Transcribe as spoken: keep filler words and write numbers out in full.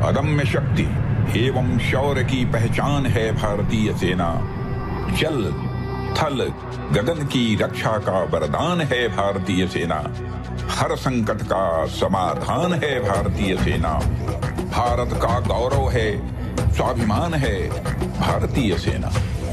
अदम्य शक्ति एवं शौर्य की पहचान है भारतीय सेना। जल थल गगन की रक्षा का वरदान है भारतीय सेना। हर संकट का समाधान है भारतीय सेना। भारत का गौरव है, स्वाभिमान है भारतीय सेना।